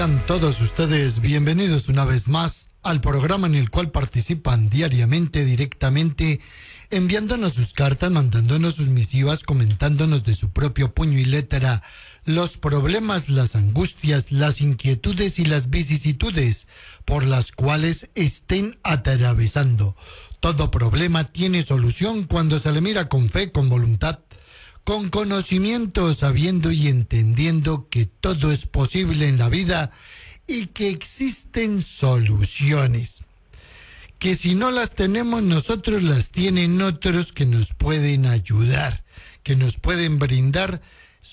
Sean todos ustedes bienvenidos una vez más al programa en el cual participan diariamente, directamente, enviándonos sus cartas, mandándonos sus misivas, comentándonos de su propio puño y letra los problemas, las angustias, las inquietudes y las vicisitudes por las cuales estén atravesando. Todo problema tiene solución cuando se le mira con fe, con voluntad, con conocimiento, sabiendo y entendiendo que todo es posible en la vida y que existen soluciones. Que si no las tenemos nosotros, las tienen otros que nos pueden ayudar, que nos pueden brindar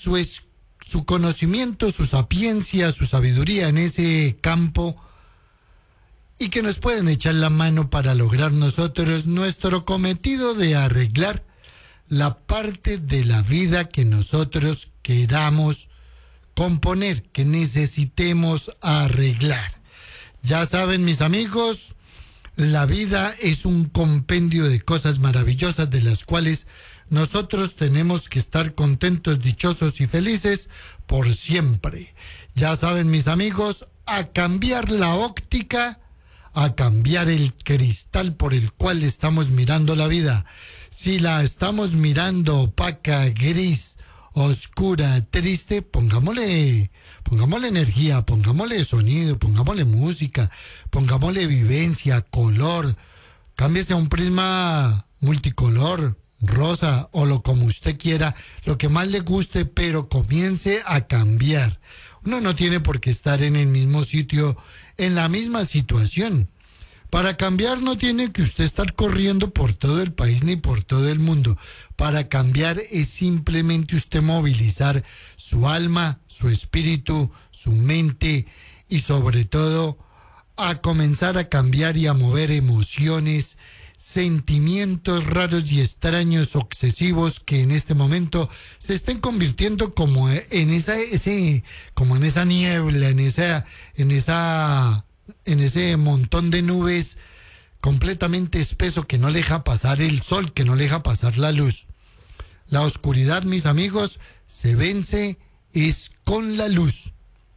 su conocimiento, su sapiencia, su sabiduría en ese campo y que nos pueden echar la mano para lograr nosotros nuestro cometido de arreglar la parte de la vida que nosotros queramos componer, que necesitemos arreglar. Ya saben, mis amigos, la vida es un compendio de cosas maravillosas de las cuales nosotros tenemos que estar contentos, dichosos y felices por siempre. Ya saben, mis amigos, a cambiar la óptica, a cambiar el cristal por el cual estamos mirando la vida. Si la estamos mirando opaca, gris, oscura, triste, pongámosle energía, pongámosle sonido, pongámosle música, pongámosle vivencia, color. Cámbiese a un prisma multicolor, rosa o lo como usted quiera, lo que más le guste, pero comience a cambiar. Uno no tiene por qué estar en el mismo sitio, en la misma situación. Para cambiar no tiene que usted estar corriendo por todo el país ni por todo el mundo. Para cambiar es simplemente usted movilizar su alma, su espíritu, su mente y sobre todo a comenzar a cambiar y a mover emociones, sentimientos raros y extraños, obsesivos que en este momento se estén convirtiendo como en esa niebla, en ese montón de nubes completamente espeso que no le deja pasar el sol, que no le deja pasar la luz. La oscuridad, mis amigos, se vence es con la luz.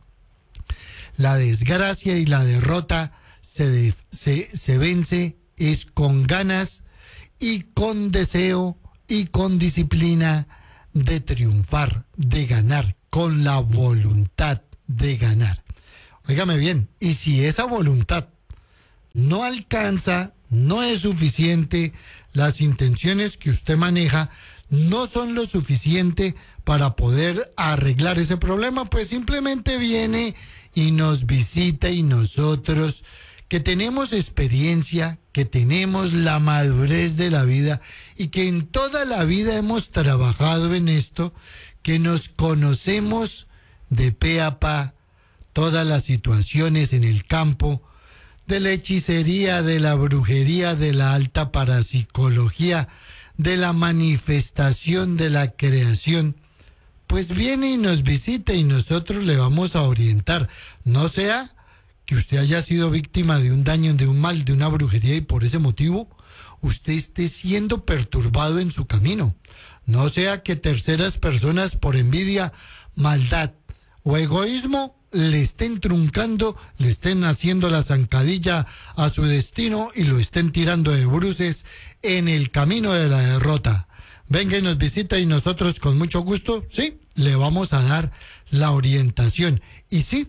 La desgracia y la derrota se vence es con ganas y con deseo y con disciplina de triunfar, de ganar, con la voluntad de ganar. Óigame bien, y si esa voluntad no alcanza, no es suficiente, las intenciones que usted maneja no son lo suficiente para poder arreglar ese problema, pues simplemente viene y nos visita y nosotros que tenemos experiencia, que tenemos la madurez de la vida y que en toda la vida hemos trabajado en esto, que nos conocemos de pe a pa, todas las situaciones en el campo de la hechicería, de la brujería, de la alta parapsicología, de la manifestación, de la creación, pues viene y nos visita y nosotros le vamos a orientar. No sea que usted haya sido víctima de un daño, de un mal, de una brujería y por ese motivo usted esté siendo perturbado en su camino. No sea que terceras personas por envidia, maldad o egoísmo le estén truncando, le estén haciendo la zancadilla a su destino y lo estén tirando de bruces en el camino de la derrota. Venga y nos visita y nosotros con mucho gusto, sí, le vamos a dar la orientación. Y sí,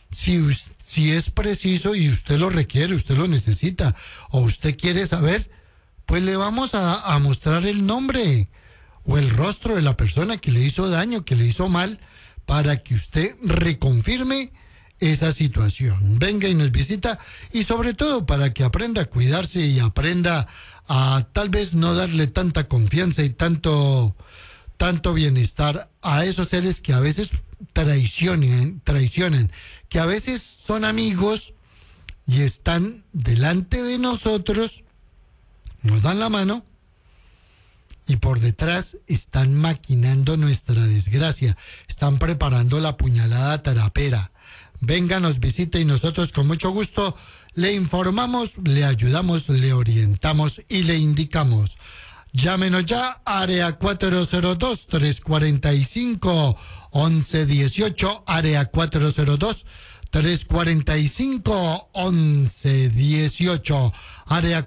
si es preciso y usted lo requiere, usted lo necesita o usted quiere saber, pues le vamos a mostrar el nombre o el rostro de la persona que le hizo daño, que le hizo mal, para que usted reconfirme esa situación. Venga y nos visita y sobre todo para que aprenda a cuidarse y aprenda a tal vez no darle tanta confianza y tanto bienestar a esos seres que a veces traicionan, que a veces son amigos y están delante de nosotros, nos dan la mano y por detrás están maquinando nuestra desgracia, están preparando la puñalada trapera. Venga, nos visita y nosotros con mucho gusto le informamos, le ayudamos, le orientamos y le indicamos. Llámenos ya, área 402-345-1118, área 402 345-1118. Área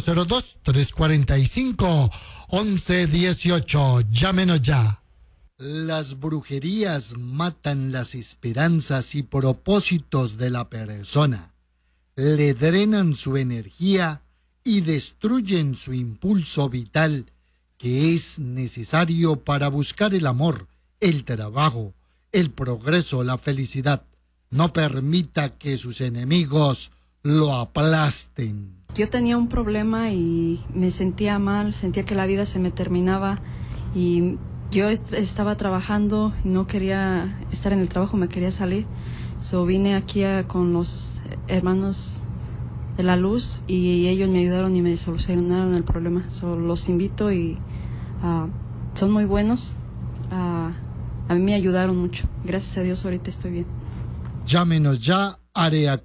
402-345-1118. Llámenos ya. Las brujerías matan las esperanzas y propósitos de la persona. Le drenan su energía y destruyen su impulso vital, que es necesario para buscar el amor, el trabajo, el progreso, la felicidad. No permita que sus enemigos lo aplasten. Yo tenía un problema y me sentía mal, sentía que la vida se me terminaba y yo estaba trabajando y no quería estar en el trabajo, me quería salir. So vine aquí con los hermanos de la luz y ellos me ayudaron y me solucionaron el problema. So los invito y son muy buenos. A mí me ayudaron mucho. Gracias a Dios ahorita estoy bien. Llámenos ya, área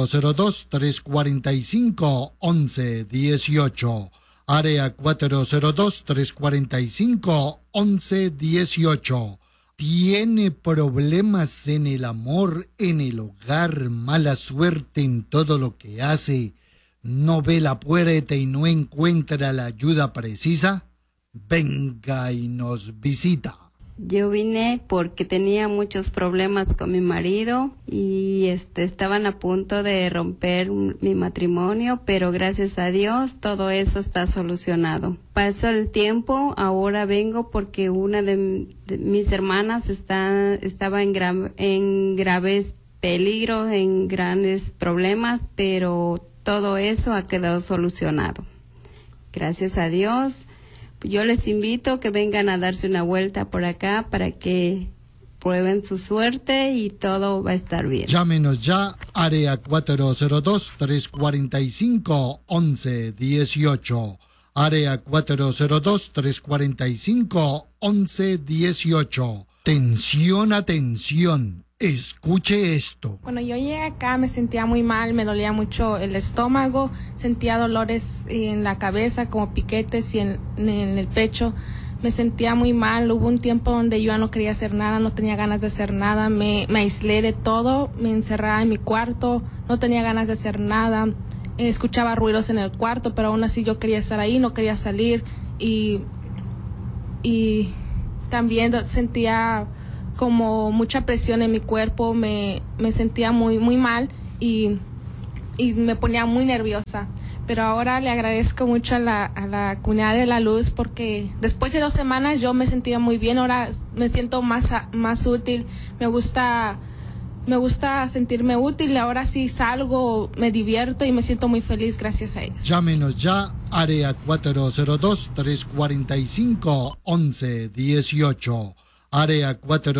402-345-1118. Área 402-345-1118. ¿Tiene problemas en el amor, en el hogar, mala suerte en todo lo que hace? ¿No ve la puerta y no encuentra la ayuda precisa? Venga y nos visita. Yo vine porque tenía muchos problemas con mi marido y estaban a punto de romper mi matrimonio, pero gracias a Dios todo eso está solucionado. Pasó el tiempo, ahora vengo porque una de mis hermanas estaba en graves peligros, en grandes problemas, pero todo eso ha quedado solucionado. Gracias a Dios. Yo les invito a que vengan a darse una vuelta por acá para que prueben su suerte y todo va a estar bien. Llámenos ya, área 402-345-1118. Área 402-345-1118. Tensión, atención. Escuche esto. Cuando yo llegué acá me sentía muy mal, me dolía mucho el estómago, sentía dolores en la cabeza como piquetes y en el pecho. Me sentía muy mal, hubo un tiempo donde yo ya no quería hacer nada, no tenía ganas de hacer nada, me aislé de todo, me encerraba en mi cuarto, no tenía ganas de hacer nada, escuchaba ruidos en el cuarto, pero aún así yo quería estar ahí, no quería salir y también sentía como mucha presión en mi cuerpo, me sentía muy muy mal y me ponía muy nerviosa. Pero ahora le agradezco mucho a la comunidad de la luz porque después de 2 semanas yo me sentía muy bien, ahora me siento más útil, me gusta sentirme útil, ahora sí salgo, me divierto y me siento muy feliz gracias a ellos. Llámenos ya, área 402-345-1118. Área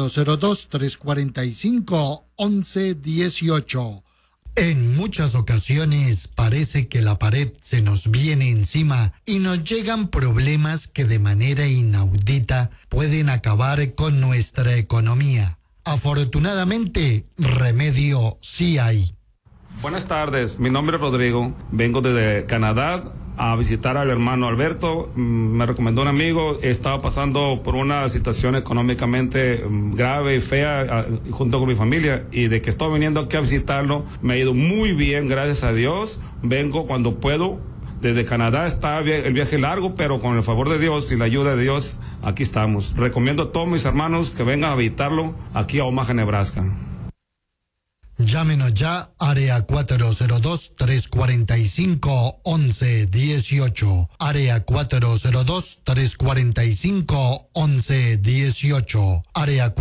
402-345-1118. En muchas ocasiones parece que la pared se nos viene encima y nos llegan problemas que de manera inaudita pueden acabar con nuestra economía. Afortunadamente, remedio sí hay. Buenas tardes, mi nombre es Rodrigo, vengo desde Canadá a visitar al hermano Alberto. Me recomendó un amigo, estaba pasando por una situación económicamente grave y fea junto con mi familia, y de que estoy viniendo aquí a visitarlo me ha ido muy bien, gracias a Dios. Vengo cuando puedo. Desde Canadá está el viaje largo, pero con el favor de Dios y la ayuda de Dios, aquí estamos. Recomiendo a todos mis hermanos que vengan a visitarlo aquí a Omaha, Nebraska. Llámenos ya, área 402-345-1118. Área 402-345-1118. Área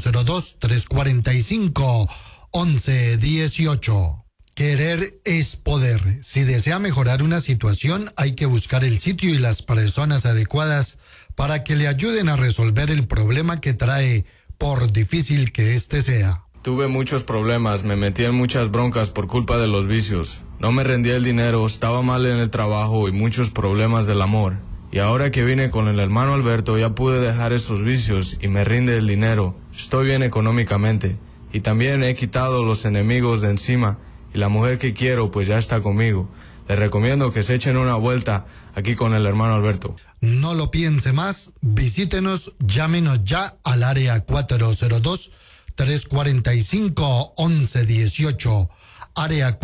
402-345-1118. Querer es poder. Si desea mejorar una situación, hay que buscar el sitio y las personas adecuadas para que le ayuden a resolver el problema que trae, por difícil que éste sea. Tuve muchos problemas, me metí en muchas broncas por culpa de los vicios. No me rendía el dinero, estaba mal en el trabajo y muchos problemas del amor. Y ahora que vine con el hermano Alberto ya pude dejar esos vicios y me rinde el dinero. Estoy bien económicamente. Y también he quitado los enemigos de encima y la mujer que quiero pues ya está conmigo. Les recomiendo que se echen una vuelta aquí con el hermano Alberto. No lo piense más, visítenos, llámenos ya al área 402 402-345-1118. Área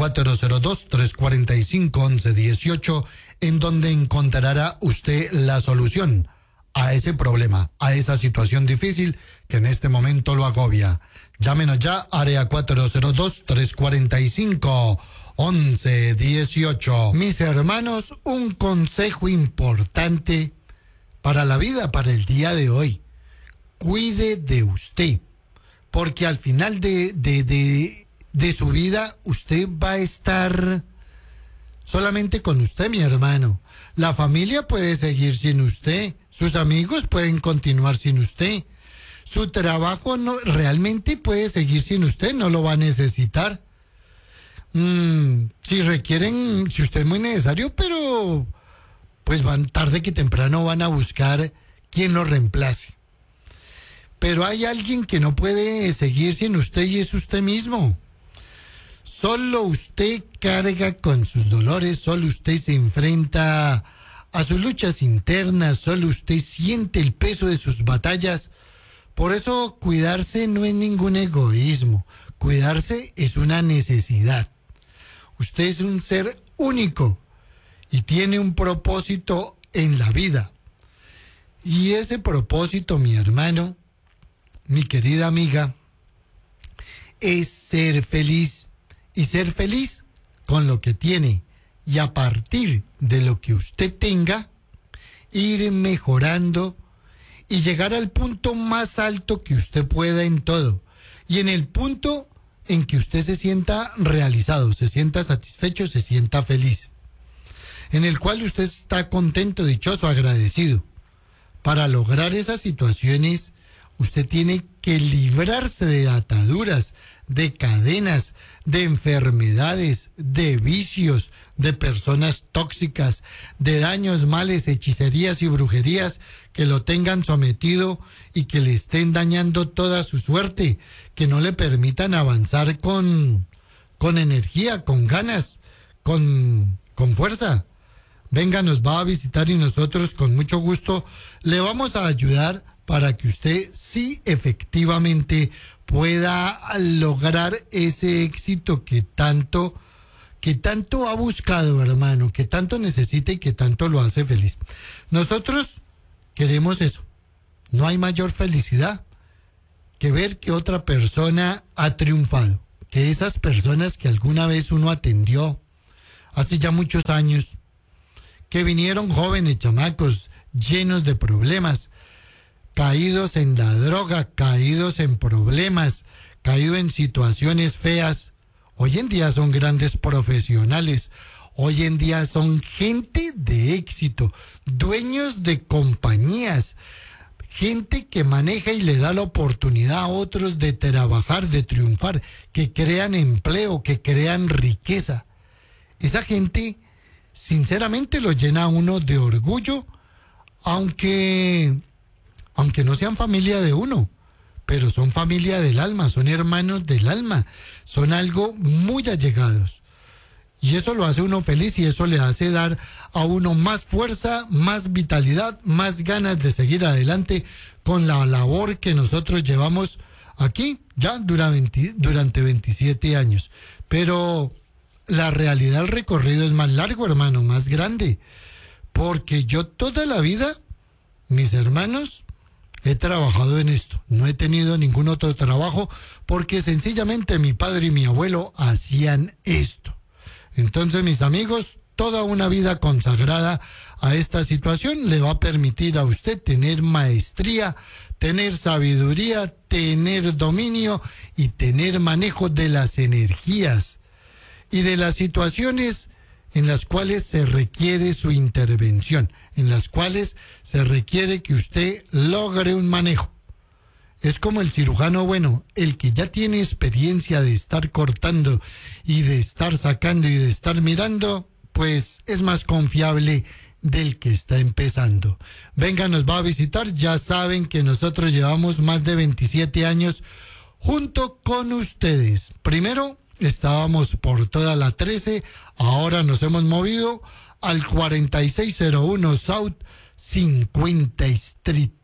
402-345-1118, en donde encontrará usted la solución a ese problema, a esa situación difícil que en este momento lo agobia. Llámenos ya, área 402-345-1118. Mis hermanos, un consejo importante para la vida, para el día de hoy. Cuide de usted, porque al final de su vida usted va a estar solamente con usted, mi hermano. La familia puede seguir sin usted, sus amigos pueden continuar sin usted, su trabajo no realmente puede seguir sin usted, no lo va a necesitar. Si usted es muy necesario, pero pues van tarde que temprano van a buscar quien lo reemplace. Pero hay alguien que no puede seguir sin usted y es usted mismo. Solo usted carga con sus dolores, solo usted se enfrenta a sus luchas internas, solo usted siente el peso de sus batallas. Por eso cuidarse no es ningún egoísmo, cuidarse es una necesidad. Usted es un ser único y tiene un propósito en la vida. Y ese propósito, mi hermano, mi querida amiga, es ser feliz. Y ser feliz con lo que tiene. Y a partir de lo que usted tenga, ir mejorando y llegar al punto más alto que usted pueda en todo. Y en el punto en que usted se sienta realizado, se sienta satisfecho, se sienta feliz. En el cual usted está contento, dichoso, agradecido. Para lograr esas situaciones, usted tiene que librarse de ataduras, de cadenas, de enfermedades, de vicios, de personas tóxicas, de daños, males, hechicerías y brujerías que lo tengan sometido y que le estén dañando toda su suerte, que no le permitan avanzar con energía, con ganas, con fuerza. Venga, nos va a visitar y nosotros con mucho gusto le vamos a ayudar para que usted sí efectivamente pueda lograr ese éxito que tanto ha buscado, hermano, que tanto necesita y que tanto lo hace feliz. Nosotros queremos eso. No hay mayor felicidad que ver que otra persona ha triunfado, que esas personas que alguna vez uno atendió hace ya muchos años, que vinieron jóvenes, chamacos, llenos de problemas, caídos en la droga, caídos en problemas, caídos en situaciones feas. Hoy en día son grandes profesionales, hoy en día son gente de éxito, dueños de compañías, gente que maneja y le da la oportunidad a otros de trabajar, de triunfar, que crean empleo, que crean riqueza. Esa gente, sinceramente, lo llena a uno de orgullo, aunque no sean familia de uno, pero son familia del alma, son hermanos del alma, son algo muy allegados. Y eso lo hace uno feliz y eso le hace dar a uno más fuerza, más vitalidad, más ganas de seguir adelante con la labor que nosotros llevamos aquí ya durante 27 años. Pero la realidad, el recorrido es más largo, hermano, más grande, porque yo toda la vida, mis hermanos, he trabajado en esto, no he tenido ningún otro trabajo porque sencillamente mi padre y mi abuelo hacían esto. Entonces, mis amigos, toda una vida consagrada a esta situación le va a permitir a usted tener maestría, tener sabiduría, tener dominio y tener manejo de las energías y de las situaciones en las cuales se requiere su intervención, en las cuales se requiere que usted logre un manejo. Es como el cirujano bueno, el que ya tiene experiencia de estar cortando y de estar sacando y de estar mirando, pues es más confiable del que está empezando. Venga, nos va a visitar, ya saben que nosotros llevamos más de 27 años junto con ustedes. Primero estábamos por toda la 13, ahora nos hemos movido al 4601 South 50 Street,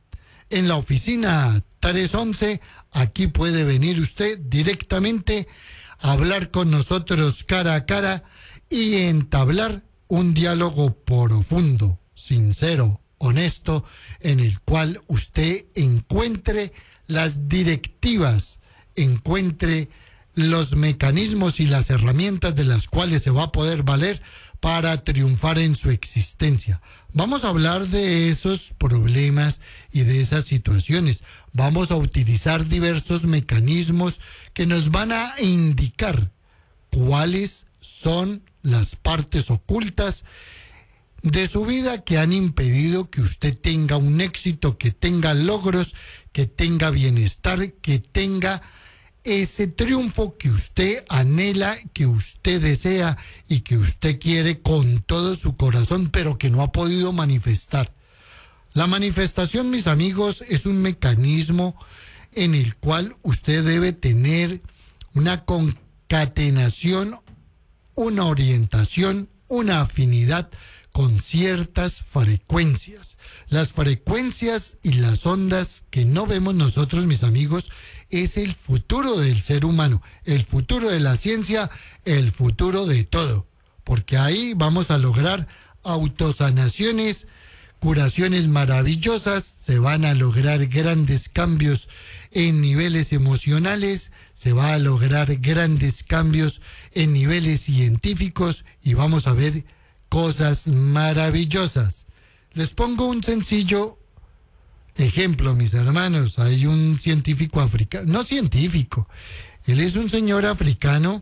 en la oficina 311. Aquí puede venir usted directamente a hablar con nosotros cara a cara y entablar un diálogo profundo, sincero, honesto, en el cual usted encuentre las directivas, encuentre los mecanismos y las herramientas de las cuales se va a poder valer para triunfar en su existencia. Vamos a hablar de esos problemas y de esas situaciones. Vamos a utilizar diversos mecanismos que nos van a indicar cuáles son las partes ocultas de su vida que han impedido que usted tenga un éxito, que tenga logros, que tenga bienestar, que tenga ese triunfo que usted anhela, que usted desea y que usted quiere con todo su corazón, pero que no ha podido manifestar. La manifestación, mis amigos, es un mecanismo en el cual usted debe tener una concatenación, una orientación, una afinidad con ciertas frecuencias. Las frecuencias y las ondas que no vemos nosotros, mis amigos, es el futuro del ser humano, el futuro de la ciencia, el futuro de todo. Porque ahí vamos a lograr autosanaciones, curaciones maravillosas, se van a lograr grandes cambios en niveles emocionales, se va a lograr grandes cambios en niveles científicos y vamos a ver cosas maravillosas. Les pongo un sencillo ejemplo, mis hermanos. Hay un científico africano, no científico, él es un señor africano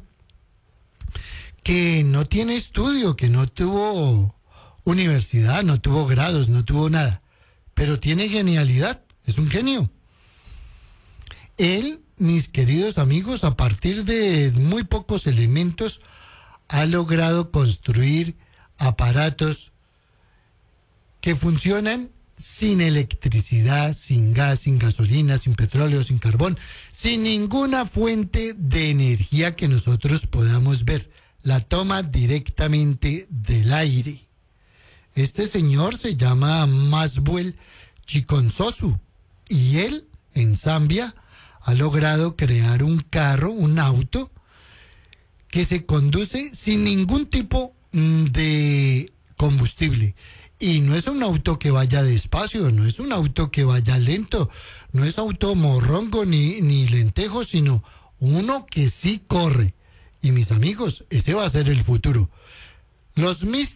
que no tiene estudio, que no tuvo universidad, no tuvo grados, no tuvo nada, pero tiene genialidad, es un genio. Él, mis queridos amigos, a partir de muy pocos elementos, ha logrado construir aparatos que funcionan sin electricidad, sin gas, sin gasolina, sin petróleo, sin carbón, sin ninguna fuente de energía que nosotros podamos ver. La toma directamente del aire. Este señor se llama Maswell Chikonsosu y él, en Zambia, ha logrado crear un carro, un auto, que se conduce sin ningún tipo de combustible. Y no es un auto que vaya despacio, no es un auto que vaya lento, no es auto morrongo ni lentejo, sino uno que sí corre. Y mis amigos, ese va a ser el futuro. Los